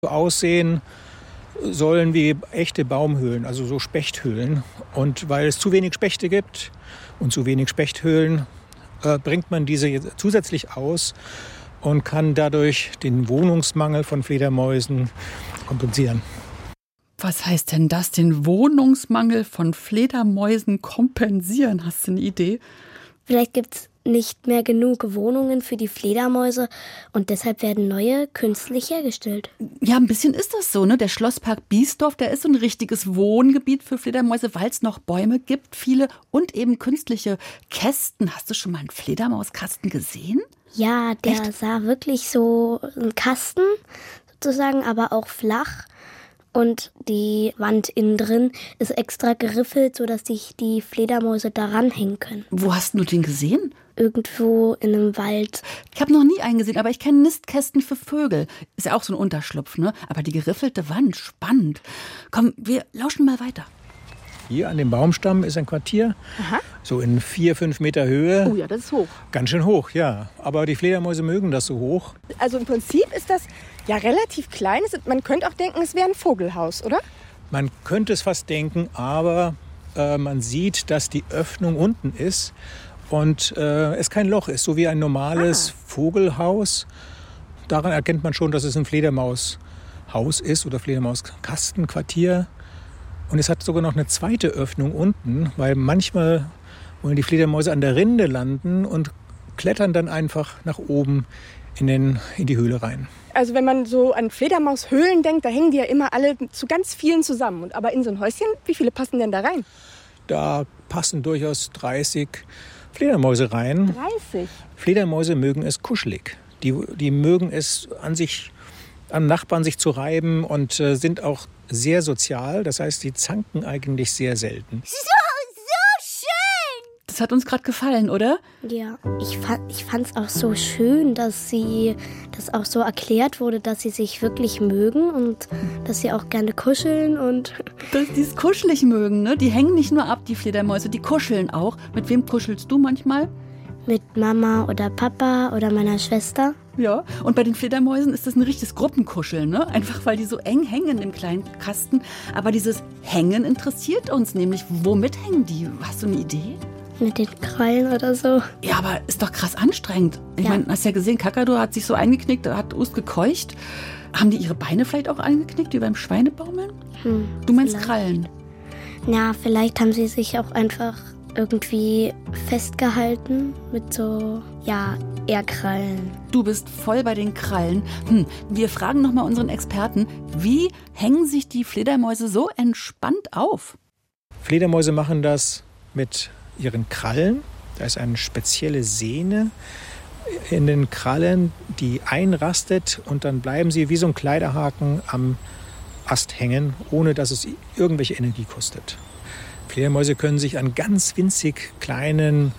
aussehen sollen wie echte Baumhöhlen, also so Spechthöhlen. Und weil es zu wenig Spechte gibt und zu wenig Spechthöhlen, bringt man diese zusätzlich aus und kann dadurch den Wohnungsmangel von Fledermäusen kompensieren. Was heißt denn das, den Wohnungsmangel von Fledermäusen kompensieren? Hast du eine Idee? Vielleicht gibt es nicht mehr genug Wohnungen für die Fledermäuse und deshalb werden neue künstlich hergestellt. Ja, ein bisschen ist das so, ne? Der Schlosspark Biesdorf, der ist so ein richtiges Wohngebiet für Fledermäuse, weil es noch Bäume gibt, viele und eben künstliche Kästen. Hast du schon mal einen Fledermauskasten gesehen? Ja, der sah wirklich so ein Kasten sozusagen, aber auch flach. Und die Wand innen drin ist extra geriffelt, sodass sich die Fledermäuse da ranhängen können. Wo hast du den gesehen? Irgendwo in einem Wald. Ich habe noch nie einen gesehen, aber ich kenne Nistkästen für Vögel. Ist ja auch so ein Unterschlupf, ne? Aber die geriffelte Wand, spannend. Komm, wir lauschen mal weiter. Hier an dem Baumstamm ist ein Quartier, so in 4-5 Meter Höhe. Oh ja, das ist hoch. Ganz schön hoch, ja. Aber die Fledermäuse mögen das so hoch. Also im Prinzip ist das ja relativ klein. Man könnte auch denken, es wäre ein Vogelhaus, oder? Man könnte es fast denken, aber man sieht, dass die Öffnung unten ist und es kein Loch ist, so wie ein normales Vogelhaus. Daran erkennt man schon, dass es ein Fledermaushaus ist oder Fledermauskastenquartier. Und es hat sogar noch eine zweite Öffnung unten, weil manchmal wollen die Fledermäuse an der Rinde landen und klettern dann einfach nach oben in die Höhle rein. Also wenn man so an Fledermaushöhlen denkt, da hängen die ja immer alle zu ganz vielen zusammen. Aber in so ein Häuschen, wie viele passen denn da rein? Da passen durchaus 30 Fledermäuse rein. 30? Fledermäuse mögen es kuschelig. Die mögen es an Nachbarn sich zu reiben und sind auch sehr sozial. Das heißt, die zanken eigentlich sehr selten. So schön! Das hat uns gerade gefallen, oder? Ja, ich fand's auch so schön, dass das auch so erklärt wurde, dass sie sich wirklich mögen und dass sie auch gerne kuscheln und Dass die es kuschelig mögen, ne? Die hängen nicht nur ab, die Fledermäuse, die kuscheln auch. Mit wem kuschelst du manchmal? mit Mama oder Papa oder meiner Schwester. Ja, und bei den Fledermäusen ist das ein richtiges Gruppenkuscheln, ne? Einfach weil die so eng hängen im kleinen Kasten. Aber dieses Hängen interessiert uns nämlich. Womit hängen die? Hast du eine Idee? Mit den Krallen oder so. Ja, aber ist doch krass anstrengend. Ich Ja. meine, hast ja gesehen, Kakadu hat sich so eingeknickt, hat gekeucht. Haben die ihre Beine vielleicht auch eingeknickt, wie beim Schweinebaumeln? Du meinst vielleicht. Krallen? Ja, vielleicht haben sie sich auch einfach irgendwie festgehalten mit so, ja, eher Krallen. Du bist voll bei den Krallen. Wir fragen nochmal unseren Experten, wie hängen sich die Fledermäuse so entspannt auf? Fledermäuse machen das mit ihren Krallen. Da ist eine spezielle Sehne in den Krallen, die einrastet und dann bleiben sie wie so ein Kleiderhaken am Ast hängen, ohne dass es irgendwelche Energie kostet. Fledermäuse können sich an ganz winzig kleinen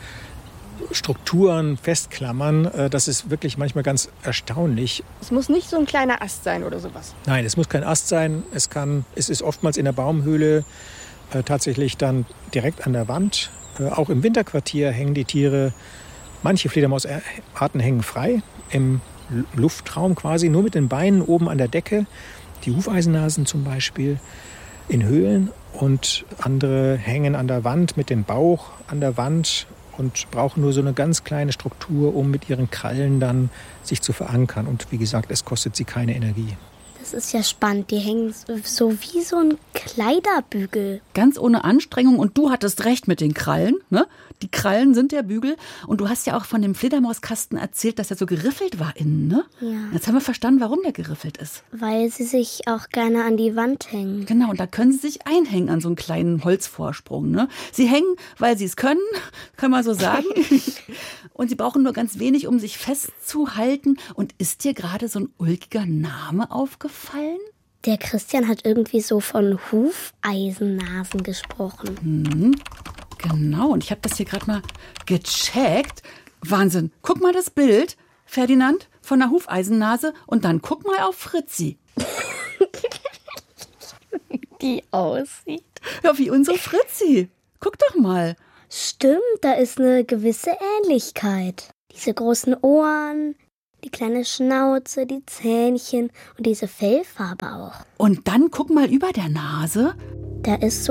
Strukturen festklammern. Das ist wirklich manchmal ganz erstaunlich. Es muss nicht so ein kleiner Ast sein oder sowas. Nein, es muss kein Ast sein. Es ist oftmals in der Baumhöhle tatsächlich dann direkt an der Wand. Auch im Winterquartier hängen die Tiere, manche Fledermausarten hängen frei, im Luftraum quasi, nur mit den Beinen oben an der Decke. Die Hufeisennasen zum Beispiel in Höhlen und andere hängen an der Wand mit dem Bauch an der Wand und brauchen nur so eine ganz kleine Struktur, um mit ihren Krallen dann sich zu verankern. Und wie gesagt, es kostet sie keine Energie. Das ist ja spannend. Die hängen so wie so ein Kleiderbügel. Ganz ohne Anstrengung. Und du hattest recht mit den Krallen, ne? Die Krallen sind der Bügel. Und du hast ja auch von dem Fledermauskasten erzählt, dass er so geriffelt war innen, ne? Ja. Jetzt haben wir verstanden, warum der geriffelt ist. Weil sie sich auch gerne an die Wand hängen. Genau, und da können sie sich einhängen an so einen kleinen Holzvorsprung, ne? Sie hängen, weil sie es können, kann man so sagen. Und sie brauchen nur ganz wenig, um sich festzuhalten. Und ist dir gerade so ein ulkiger Name aufgefallen? Der Christian hat irgendwie so von Hufeisennasen gesprochen. Genau, und ich habe das hier gerade mal gecheckt. Wahnsinn. Guck mal das Bild, Ferdinand, von der Hufeisennase. Und dann guck mal auf Fritzi. Die aussieht. Ja, wie unsere Fritzi. Guck doch mal. Stimmt, da ist eine gewisse Ähnlichkeit. Diese großen Ohren, die kleine Schnauze, die Zähnchen und diese Fellfarbe auch. Und dann guck mal über der Nase. Da ist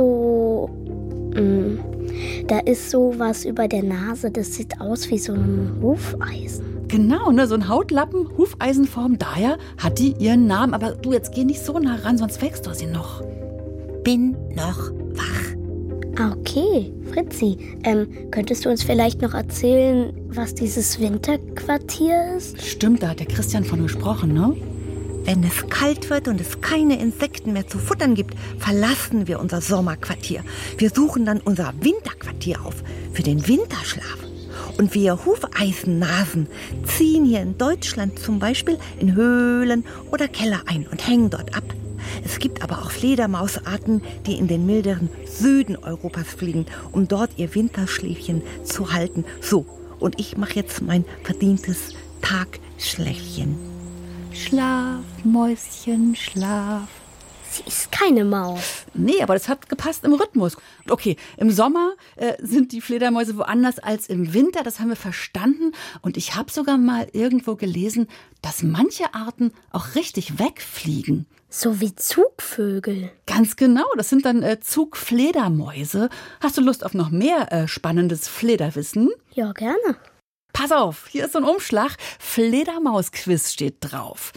so was über der Nase, das sieht aus wie so ein Hufeisen. Genau, ne, so ein Hautlappen, Hufeisenform. Daher hat die ihren Namen. Aber du, jetzt geh nicht so nah ran, sonst wächst du sie noch. Bin noch wach. Okay, Fritzi, könntest du uns vielleicht noch erzählen, was dieses Winterquartier ist? Stimmt, da hat der Christian von gesprochen, ne? Wenn es kalt wird und es keine Insekten mehr zu futtern gibt, verlassen wir unser Sommerquartier. Wir suchen dann unser Winterquartier auf für den Winterschlaf. Und wir Hufeisennasen ziehen hier in Deutschland zum Beispiel in Höhlen oder Keller ein und hängen dort ab. Es gibt aber auch Fledermausarten, die in den milderen Süden Europas fliegen, um dort ihr Winterschläfchen zu halten. So, und ich mache jetzt mein verdientes Tagschläfchen. Schlaf, Mäuschen, schlaf. Sie ist keine Maus. Nee, aber das hat gepasst im Rhythmus. Okay, im Sommer sind die Fledermäuse woanders als im Winter, das haben wir verstanden. Und ich habe sogar mal irgendwo gelesen, dass manche Arten auch richtig wegfliegen. So wie Zugvögel. Ganz genau, das sind dann Zugfledermäuse. Hast du Lust auf noch mehr spannendes Flederwissen? Ja, gerne. Pass auf, hier ist so ein Umschlag. Fledermaus-Quiz steht drauf.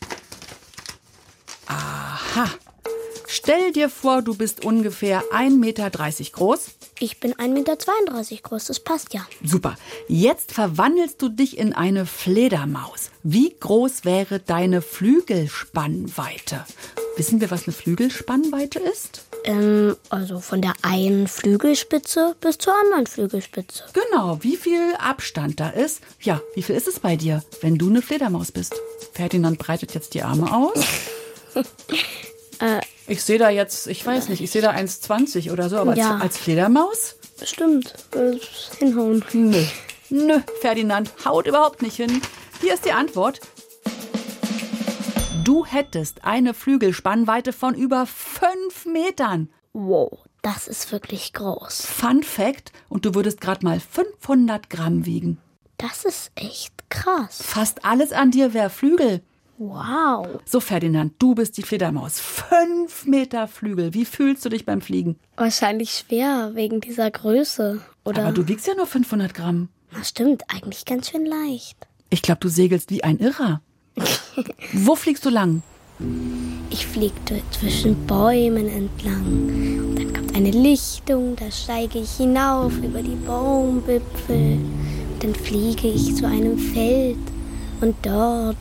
Aha. Stell dir vor, du bist ungefähr 1,30 Meter groß. Ich bin 1,32 Meter groß, das passt ja. Super. Jetzt verwandelst du dich in eine Fledermaus. Wie groß wäre deine Flügelspannweite? Wissen wir, was eine Flügelspannweite ist? Also von der einen Flügelspitze bis zur anderen Flügelspitze. Genau, wie viel Abstand da ist. Ja, wie viel ist es bei dir, wenn du eine Fledermaus bist? Ferdinand breitet jetzt die Arme aus. Ich sehe da jetzt, ich weiß nicht, ich sehe da 1,20 oder so, aber ja. Als Fledermaus? Stimmt, hinhauen. Nö, Ferdinand, haut überhaupt nicht hin. Hier ist die Antwort. Du hättest eine Flügelspannweite von über 5 Metern. Wow, das ist wirklich groß. Fun Fact, und du würdest gerade mal 500 Gramm wiegen. Das ist echt krass. Fast alles an dir wäre Flügel. Wow. So, Ferdinand, du bist die Fledermaus. 5 Meter Flügel. Wie fühlst du dich beim Fliegen? Wahrscheinlich schwer, wegen dieser Größe, oder? Aber du wiegst ja nur 500 Gramm. Na stimmt, eigentlich ganz schön leicht. Ich glaube, du segelst wie ein Irrer. Wo fliegst du lang? Ich fliege zwischen Bäumen entlang. Und dann kommt eine Lichtung, da steige ich hinauf über die Baumwipfel. Und dann fliege ich zu einem Feld. Und dort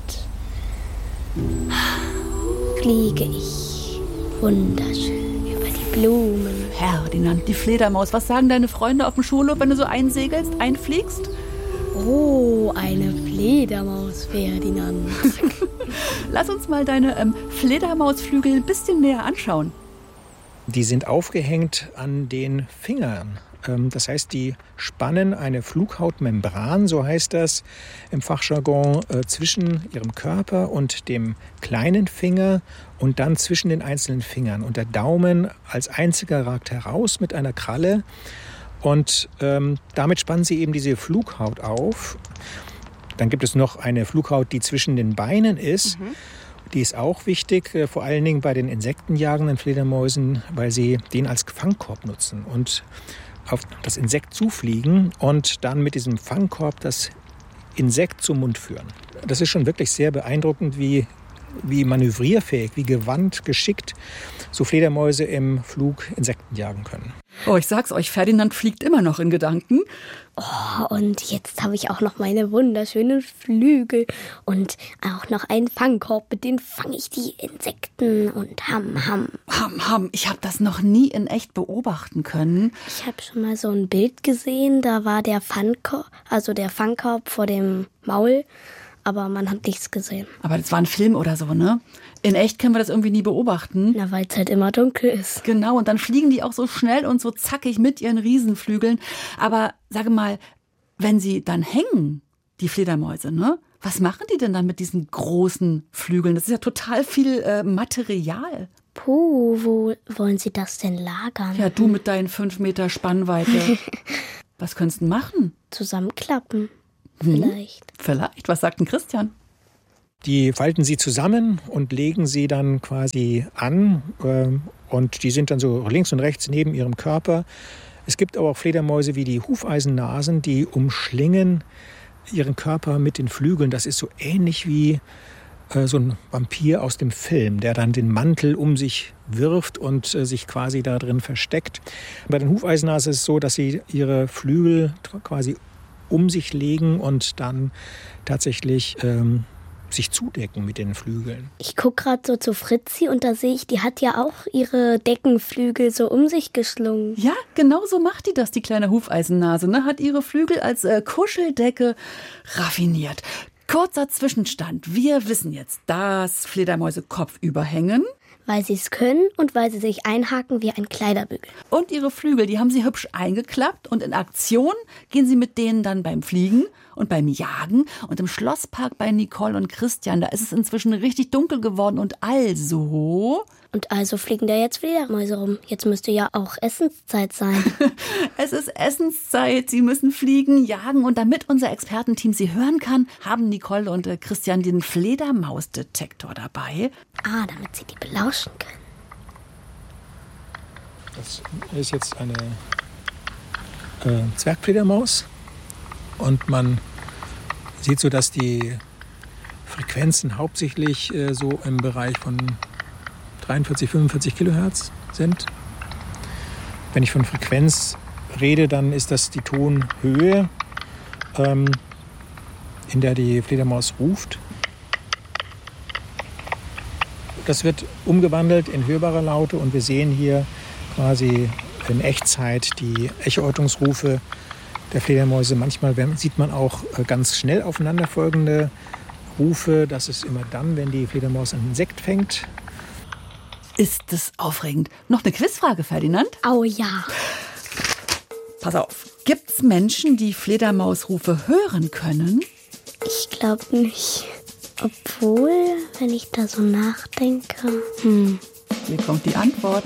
fliege ich wunderschön über die Blumen. Ferdinand, die Fledermaus. Was sagen deine Freunde auf dem Schulhof, wenn du so einsegelst, einfliegst? Oh, eine Fledermaus, Ferdinand. Lass uns mal deine Fledermausflügel ein bisschen näher anschauen. Die sind aufgehängt an den Fingern. Das heißt, die spannen eine Flughautmembran, so heißt das im Fachjargon, zwischen ihrem Körper und dem kleinen Finger und dann zwischen den einzelnen Fingern. Und der Daumen als einziger ragt heraus mit einer Kralle. Und damit spannen sie eben diese Flughaut auf. Dann gibt es noch eine Flughaut, die zwischen den Beinen ist. Die ist auch wichtig, vor allen Dingen bei den insektenjagenden Fledermäusen, weil sie den als Fangkorb nutzen und auf das Insekt zufliegen und dann mit diesem Fangkorb das Insekt zum Mund führen. Das ist schon wirklich sehr beeindruckend, wie manövrierfähig, wie gewandt, geschickt so Fledermäuse im Flug Insekten jagen können. Oh, ich sag's euch, Ferdinand fliegt immer noch in Gedanken. Oh, und jetzt habe ich auch noch meine wunderschönen Flügel und auch noch einen Fangkorb, mit dem fange ich die Insekten und ham. Ich habe das noch nie in echt beobachten können. Ich habe schon mal so ein Bild gesehen, da war der Fangkorb vor dem Maul, aber man hat nichts gesehen. Aber das war ein Film oder so, ne? In echt können wir das irgendwie nie beobachten. Na, weil es halt immer dunkel ist. Genau, und dann fliegen die auch so schnell und so zackig mit ihren Riesenflügeln. Aber sage mal, wenn sie dann hängen, die Fledermäuse, ne? Was machen die denn dann mit diesen großen Flügeln? Das ist ja total viel Material. Puh, wo wollen sie das denn lagern? Ja, du mit deinen 5 Meter Spannweite. Was könntest du machen? Zusammenklappen. Vielleicht. Vielleicht. Was sagt denn Christian? Die falten sie zusammen und legen sie dann quasi an. Und die sind dann so links und rechts neben ihrem Körper. Es gibt aber auch Fledermäuse wie die Hufeisennasen, die umschlingen ihren Körper mit den Flügeln. Das ist so ähnlich wie so ein Vampir aus dem Film, der dann den Mantel um sich wirft und sich quasi da drin versteckt. Bei den Hufeisennasen ist es so, dass sie ihre Flügel quasi um sich legen und dann tatsächlich sich zudecken mit den Flügeln. Ich gucke gerade so zu Fritzi und da sehe ich, die hat ja auch ihre Deckenflügel so um sich geschlungen. Ja, genau so macht die das, die kleine Hufeisennase. Ne? Hat ihre Flügel als Kuscheldecke raffiniert. Kurzer Zwischenstand. Wir wissen jetzt, dass Fledermäuse kopfüber hängen. Weil sie es können und weil sie sich einhaken wie ein Kleiderbügel. Und ihre Flügel, die haben sie hübsch eingeklappt. Und in Aktion gehen sie mit denen dann beim Fliegen und beim Jagen. Und im Schlosspark bei Nicole und Christian, da ist es inzwischen richtig dunkel geworden. Und also fliegen da jetzt Fledermäuse rum. Jetzt müsste ja auch Essenszeit sein. Es ist Essenszeit. Sie müssen fliegen, jagen. Und damit unser Expertenteam sie hören kann, haben Nicole und Christian den Fledermausdetektor dabei. Damit sie die belauschen können. Das ist jetzt eine Zwergfledermaus. Und man sieht so, dass die Frequenzen hauptsächlich so im Bereich von 43, 45 Kilohertz sind. Wenn ich von Frequenz rede, dann ist das die Tonhöhe, in der die Fledermaus ruft. Das wird umgewandelt in hörbare Laute und wir sehen hier quasi in Echtzeit die Echoortungsrufe der Fledermäuse. Manchmal sieht man auch ganz schnell aufeinanderfolgende Rufe. Das ist immer dann, wenn die Fledermaus ein Insekt fängt. Ist es aufregend. Noch eine Quizfrage, Ferdinand? Oh ja. Pass auf. Gibt's Menschen, die Fledermausrufe hören können? Ich glaube nicht. Obwohl, wenn ich da so nachdenke. Hier kommt die Antwort.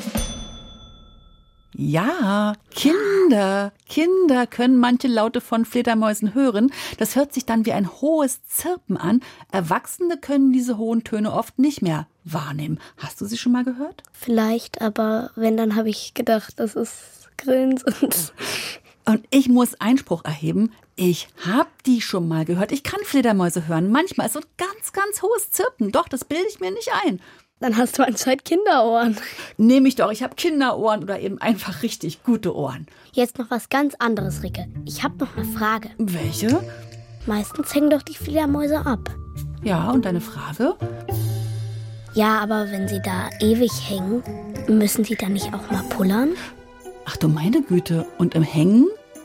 Ja, Kinder können manche Laute von Fledermäusen hören. Das hört sich dann wie ein hohes Zirpen an. Erwachsene können diese hohen Töne oft nicht mehr wahrnehmen. Hast du sie schon mal gehört? Vielleicht, aber wenn, dann habe ich gedacht, das ist Grins. Und ich muss Einspruch erheben. Ich habe die schon mal gehört. Ich kann Fledermäuse hören. Manchmal ist so ein ganz, ganz hohes Zirpen. Doch, das bilde ich mir nicht ein. Dann hast du anscheinend Kinderohren. Nehme ich doch. Ich habe Kinderohren oder eben einfach richtig gute Ohren. Jetzt noch was ganz anderes, Ricke. Ich habe noch eine Frage. Welche? Meistens hängen doch die Fledermäuse ab. Ja, und deine Frage? Ja, aber wenn sie da ewig hängen, müssen sie dann nicht auch mal pullern? Ach du meine Güte. Und im Hängen?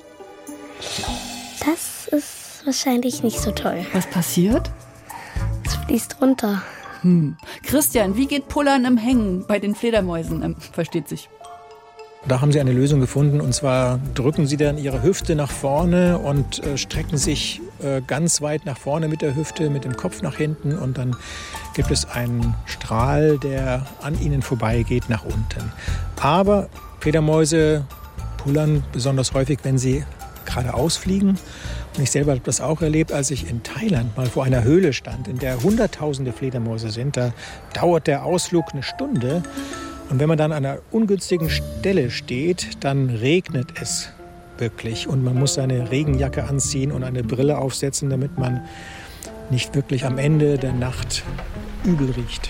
Das ist wahrscheinlich nicht so toll. Was passiert? Es fließt runter. Christian, wie geht Pullern im Hängen bei den Fledermäusen? Versteht sich. Da haben sie eine Lösung gefunden, und zwar drücken sie dann ihre Hüfte nach vorne und strecken sich ganz weit nach vorne mit der Hüfte, mit dem Kopf nach hinten, und dann gibt es einen Strahl, der an ihnen vorbeigeht nach unten. Aber Fledermäuse pullern besonders häufig, wenn sie geradeaus fliegen. Und ich selber habe das auch erlebt, als ich in Thailand mal vor einer Höhle stand, in der Hunderttausende Fledermäuse sind. Da dauert der Ausflug eine Stunde. Und wenn man dann an einer ungünstigen Stelle steht, dann regnet es wirklich. Und man muss seine Regenjacke anziehen und eine Brille aufsetzen, damit man nicht wirklich am Ende der Nacht übel riecht.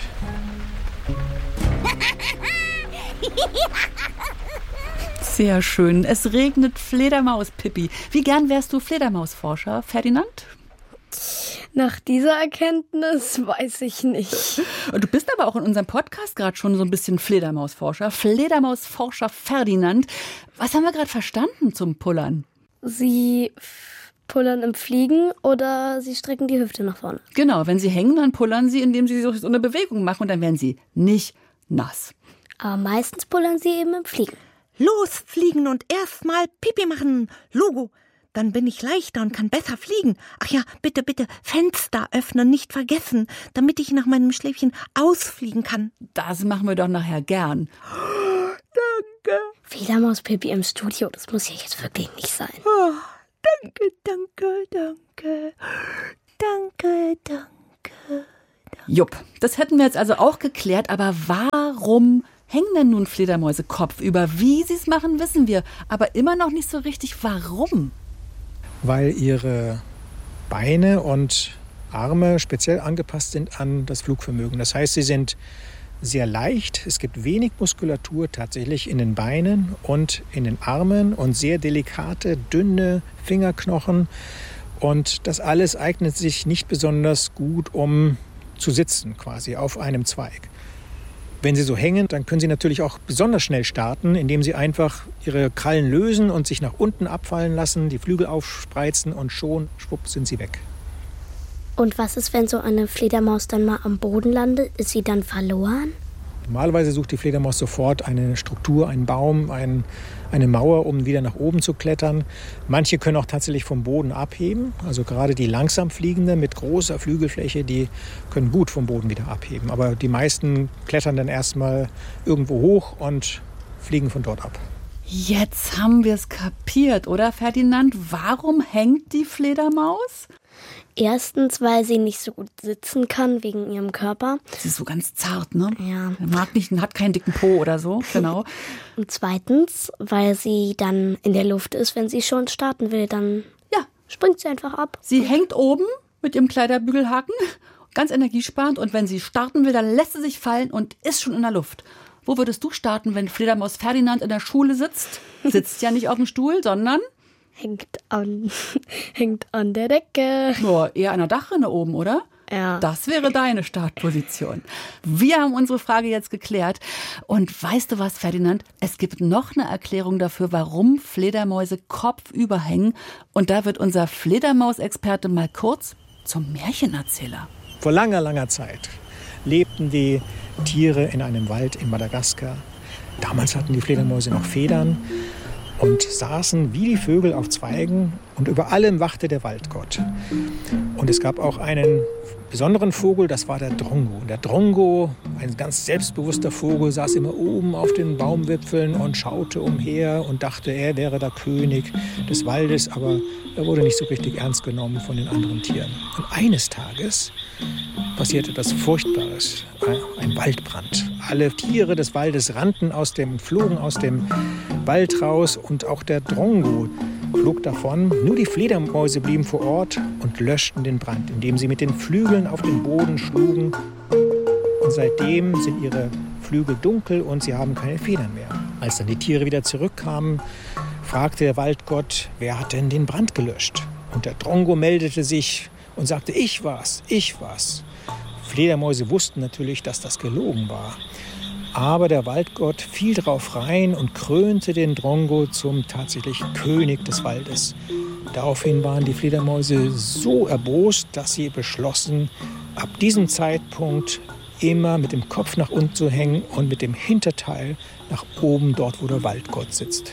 Sehr schön. Es regnet Fledermaus, Pippi. Wie gern wärst du Fledermausforscher, Ferdinand? Nach dieser Erkenntnis weiß ich nicht. Du bist aber auch in unserem Podcast gerade schon so ein bisschen Fledermausforscher. Fledermausforscher Ferdinand. Was haben wir gerade verstanden zum Pullern? Sie pullern im Fliegen oder sie strecken die Hüfte nach vorne. Genau, wenn sie hängen, dann pullern sie, indem sie so eine Bewegung machen, und dann werden sie nicht nass. Aber meistens pullern sie eben im Fliegen. Los, fliegen und erstmal Pipi machen. Logo. Dann bin ich leichter und kann besser fliegen. Ach ja, bitte, bitte, Fenster öffnen, nicht vergessen, damit ich nach meinem Schläfchen ausfliegen kann. Das machen wir doch nachher gern. Danke. Fledermaus-Pipi im Studio, das muss ja jetzt wirklich nicht sein. Oh, danke, danke, danke. Danke, danke, Jupp, das hätten wir jetzt also auch geklärt, aber warum hängen denn nun Fledermäuse kopfüber? Wie sie es machen, wissen wir, aber immer noch nicht so richtig, warum. Weil ihre Beine und Arme speziell angepasst sind an das Flugvermögen. Das heißt, sie sind sehr leicht. Es gibt wenig Muskulatur tatsächlich in den Beinen und in den Armen und sehr delikate, dünne Fingerknochen. Und das alles eignet sich nicht besonders gut, um zu sitzen, quasi auf einem Zweig. Wenn sie so hängen, dann können sie natürlich auch besonders schnell starten, indem sie einfach ihre Krallen lösen und sich nach unten abfallen lassen, die Flügel aufspreizen und schon, schwupp, sind sie weg. Und was ist, wenn so eine Fledermaus dann mal am Boden landet? Ist sie dann verloren? Normalerweise sucht die Fledermaus sofort eine Struktur, einen Baum, eine Mauer, um wieder nach oben zu klettern. Manche können auch tatsächlich vom Boden abheben. Also gerade die langsam fliegenden mit großer Flügelfläche, die können gut vom Boden wieder abheben. Aber die meisten klettern dann erstmal irgendwo hoch und fliegen von dort ab. Jetzt haben wir es kapiert, oder Ferdinand? Warum hängt die Fledermaus? Erstens, weil sie nicht so gut sitzen kann wegen ihrem Körper. Sie ist so ganz zart, ne? Ja. Hat keinen dicken Po oder so, genau. Und zweitens, weil sie dann in der Luft ist, wenn sie schon starten will, dann springt sie einfach ab. Sie hängt oben mit ihrem Kleiderbügelhaken, ganz energiesparend. Und wenn sie starten will, dann lässt sie sich fallen und ist schon in der Luft. Wo würdest du starten, wenn Fledermaus Ferdinand in der Schule sitzt? Sitzt ja nicht auf dem Stuhl, sondern... Hängt an der Decke. Boah, eher an der Dachrinne oben, oder? Ja. Das wäre deine Startposition. Wir haben unsere Frage jetzt geklärt. Und weißt du was, Ferdinand? Es gibt noch eine Erklärung dafür, warum Fledermäuse kopfüber hängen. Und da wird unser Fledermausexperte mal kurz zum Märchenerzähler. Vor langer, langer Zeit lebten die Tiere in einem Wald in Madagaskar. Damals hatten die Fledermäuse noch Federn und saßen wie die Vögel auf Zweigen und über allem wachte der Waldgott. Und es gab auch einen besonderen Vogel, das war der Drongo. Der Drongo, ein ganz selbstbewusster Vogel, saß immer oben auf den Baumwipfeln und schaute umher und dachte, er wäre der König des Waldes, aber er wurde nicht so richtig ernst genommen von den anderen Tieren. Und eines Tages passierte etwas Furchtbares, ein Waldbrand. Alle Tiere des Waldes flogen aus dem Wald raus und auch der Drongo flog davon. Nur die Fledermäuse blieben vor Ort und löschten den Brand, indem sie mit den Flügeln auf den Boden schlugen. Und seitdem sind ihre Flügel dunkel und sie haben keine Federn mehr. Als dann die Tiere wieder zurückkamen, fragte der Waldgott, wer hat denn den Brand gelöscht? Und der Drongo meldete sich und sagte, ich war's. Fledermäuse wussten natürlich, dass das gelogen war. Aber der Waldgott fiel drauf rein und krönte den Drongo zum tatsächlichen König des Waldes. Daraufhin waren die Fledermäuse so erbost, dass sie beschlossen, ab diesem Zeitpunkt immer mit dem Kopf nach unten zu hängen und mit dem Hinterteil nach oben, dort wo der Waldgott sitzt.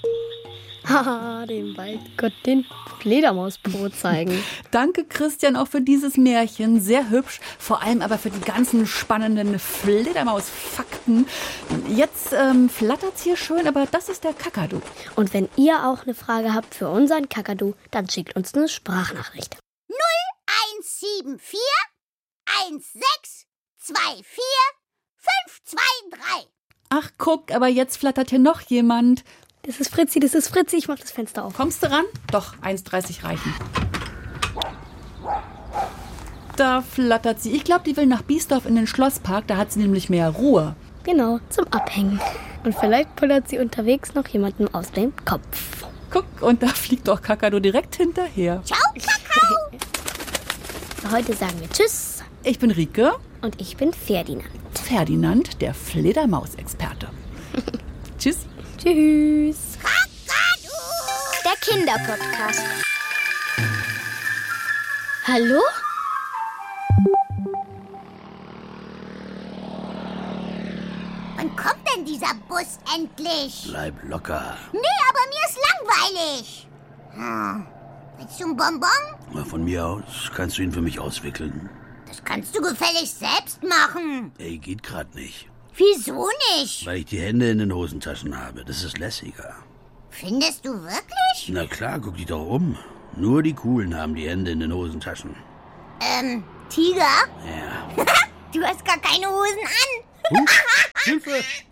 Haha, dem Waldgott den Fledermauspo zeigen. Danke, Christian, auch für dieses Märchen. Sehr hübsch, vor allem aber für die ganzen spannenden Fledermaus-Fakten. Jetzt flattert's hier schön, aber das ist der Kakadu. Und wenn ihr auch eine Frage habt für unseren Kakadu, dann schickt uns eine Sprachnachricht. 0174 1624 523. Ach, guck, aber jetzt flattert hier noch jemand. Das ist Fritzi, ich mach das Fenster auf. Kommst du ran? Doch, 1,30 reichen. Da flattert sie. Ich glaube, die will nach Biesdorf in den Schlosspark, da hat sie nämlich mehr Ruhe. Genau, zum Abhängen. Und vielleicht pullert sie unterwegs noch jemandem aus dem Kopf. Guck, und da fliegt doch Kakadu direkt hinterher. Ciao, Kakao! Heute sagen wir Tschüss. Ich bin Rike. Und ich bin Ferdinand. Ferdinand, der Fledermausexperte. Tschüss. Tschüss. Kakadu! Der Kinderpodcast. Hallo? Wann kommt denn dieser Bus endlich? Bleib locker. Nee, aber mir ist langweilig. Willst du einen Bonbon? Na, von mir aus kannst du ihn für mich auswickeln. Das kannst du gefälligst selbst machen. Ey, geht grad nicht. Wieso nicht? Weil ich die Hände in den Hosentaschen habe. Das ist lässiger. Findest du wirklich? Na klar, guck dich doch um. Nur die Coolen haben die Hände in den Hosentaschen. Tiger? Ja. Du hast gar keine Hosen an. Hilfe!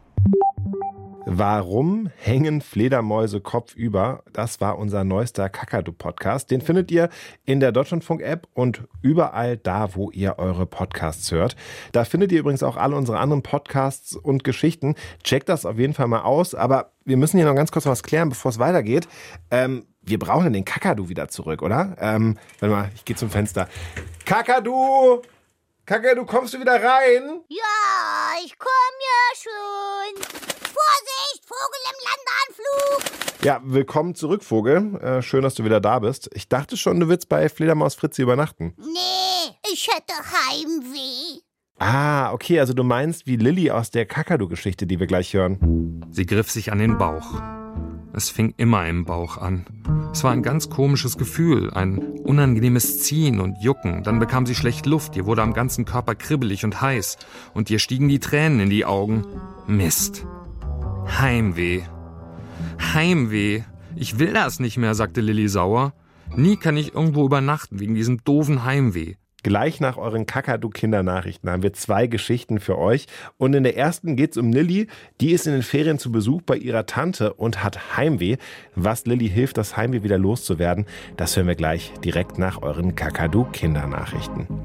Warum hängen Fledermäuse kopfüber? Das war unser neuester Kakadu-Podcast. Den findet ihr in der Deutschlandfunk-App und überall da, wo ihr eure Podcasts hört. Da findet ihr übrigens auch alle unsere anderen Podcasts und Geschichten. Checkt das auf jeden Fall mal aus. Aber wir müssen hier noch ganz kurz was klären, bevor es weitergeht. Wir brauchen den Kakadu wieder zurück, oder? Warte mal, ich gehe zum Fenster. Kakadu! Kakadu, kommst du wieder rein? Ja, ich komm ja schon. Vorsicht, Vogel im Landeanflug. Ja, willkommen zurück, Vogel. Schön, dass du wieder da bist. Ich dachte schon, du willst bei Fledermaus Fritzi übernachten. Nee, ich hätte Heimweh. Ah, okay, also du meinst wie Lilly aus der Kakadu-Geschichte, die wir gleich hören. Sie griff sich an den Bauch. Es fing immer im Bauch an. Es war ein ganz komisches Gefühl, ein unangenehmes Ziehen und Jucken. Dann bekam sie schlecht Luft, ihr wurde am ganzen Körper kribbelig und heiß. Und ihr stiegen die Tränen in die Augen. Mist. Heimweh. Heimweh. Ich will das nicht mehr, sagte Lilly sauer. Nie kann ich irgendwo übernachten wegen diesem doofen Heimweh. Gleich nach euren Kakadu-Kindernachrichten haben wir 2 Geschichten für euch. Und in der ersten geht's um Lilly. Die ist in den Ferien zu Besuch bei ihrer Tante und hat Heimweh. Was Lilly hilft, das Heimweh wieder loszuwerden, das hören wir gleich direkt nach euren Kakadu-Kindernachrichten.